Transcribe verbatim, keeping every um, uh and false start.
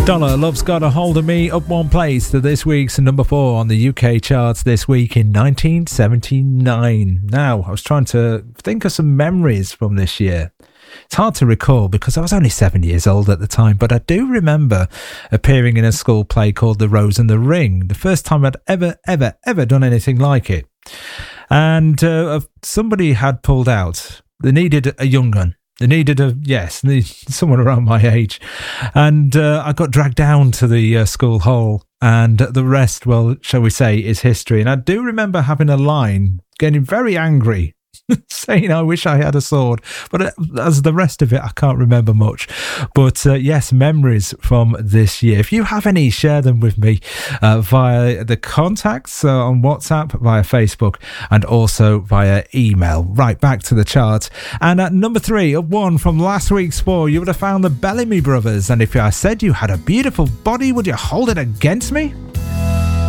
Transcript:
Dollar, Love's Got a Hold of Me, up one place to this week's number four on the U K charts this week in nineteen seventy-nine. Now, I was trying to think of some memories from this year. It's hard to recall because I was only seven years old at the time, but I do remember appearing in a school play called The Rose and the Ring, the first time I'd ever, ever, ever done anything like it. And uh, somebody had pulled out. They needed a young gun. They needed a, yes, someone around my age. And uh, I got dragged down to the uh, school hall, and the rest, well, shall we say, is history. And I do remember having a line, getting very angry, saying I wish I had a sword. But as the rest of it, I can't remember much. But uh, yes, memories from this year. If you have any, share them with me uh, via the contacts uh, on WhatsApp, via Facebook, and also via email. Right, back to the chart. And at number three, up one from last week's four, you would have found the Bellamy Brothers. And if I said you had a beautiful body, would you hold it against me?